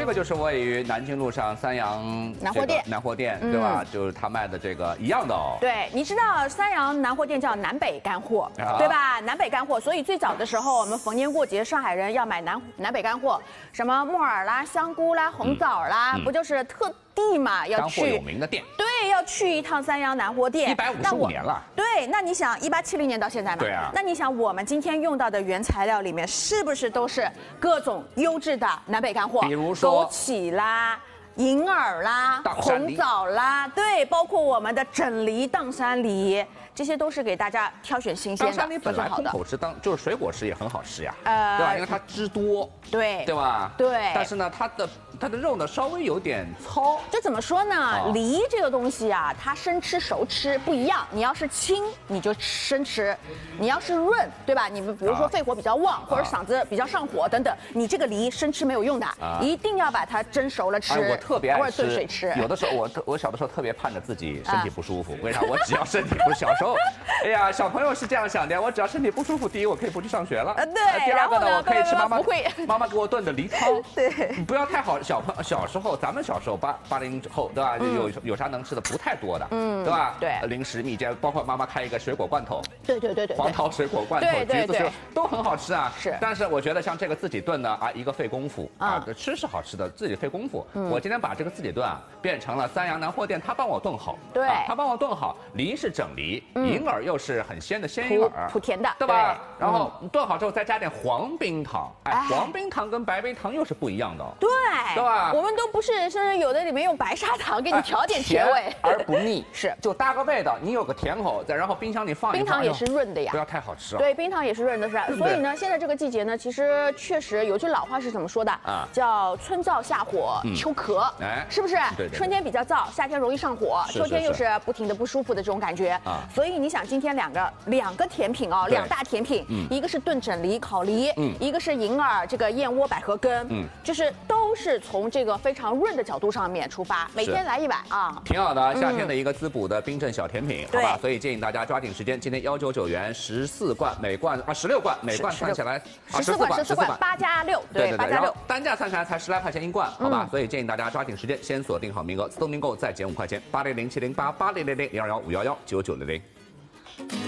个就是位于南京路上三阳南货店，对吧？就是他卖的这个一样的哦。 对，你知道三阳南货店叫南北干货，对吧？南北干货，所以最早的时候，我们逢年过节，上海人要买南北干货，什么木耳啦、香菇啦、红枣啦，不就是特地嘛要去干货有名的店？ 对，要去一趟三阳南货店。 155年了。 对，那你想1870年到现在嘛？ 对啊。 那你想我们今天用到的原材料里面，是不是都是各种优质的南北干货？ 比如说枸杞啦。银耳啦，红枣啦，对，包括我们的整梨、砀山梨，这些都是给大家挑选新鲜的。 砀山梨本来空口吃就是水果吃也很好吃呀，对吧？因为它汁多，对吧？ 对。 但是呢，它的肉呢稍微有点糙。 这怎么说呢？梨这个东西啊，它生吃熟吃不一样。你要是清，你就生吃；你要是润，对吧？你们比如说肺活比较旺，或者嗓子比较上火等等，你这个梨生吃没有用的，一定要把它蒸熟了吃。 我特别爱吃，炖水吃。 有的时候我小的时候特别盼着自己身体不舒服，为啥？我只要身体不小时候，哎呀，小朋友是这样想的，我只要身体不舒服，第一我可以不去上学了， 对。 第二个呢，我可以吃妈妈给我炖的梨汤， 对。 不要太好，小时候咱们小时候80后对吧？有啥能吃的不太多的，对吧？ 对。 零食蜜饯，包括妈妈开一个水果罐头， 对。 黄桃水果罐头，橘子水都很好吃啊。 是。 但是我觉得像这个自己炖的啊，一个费功夫啊，吃是好吃的，自己费功夫。我今天把这个自己炖啊，变成了三阳南货店，他帮我炖好。 对， 他帮我炖好，梨是整梨，银耳又是很鲜的鲜银耳， 土甜的， 对吧？然后炖好之后再加点黄冰糖，黄冰糖跟白冰糖又是不一样的，对吧？ 我们都不是，甚至有的里面用白砂糖给你调点甜味， 而不腻， 是就搭个味道，你有个甜口，再然后冰箱里放一放， 冰糖也是润的呀， 不要太好吃啊。 对，冰糖也是润的，是。所以呢，现在这个季节呢，其实确实有句老话是怎么说的啊？叫春燥夏火秋咳，是不是？ 对。 春天比较燥，夏天容易上火，秋天又是不停的不舒服的这种感觉啊。所以你想，今天两个甜品哦，两大甜品，一个是炖整梨烤梨，一个是银耳这个燕窝百合根，就是都是从这个非常润的角度上面出发，每天来一碗啊， 挺好的，夏天的一个滋补的冰镇小甜品，好吧？所以建议大家抓紧时间，今天199元14罐，每罐16罐，每罐算起来 14罐8加6，对，8加6， 单价算起来才10来块钱一罐，好吧？所以建议大家抓紧时间，先锁定好名额，自动订购再减5块钱，80070880000215119900。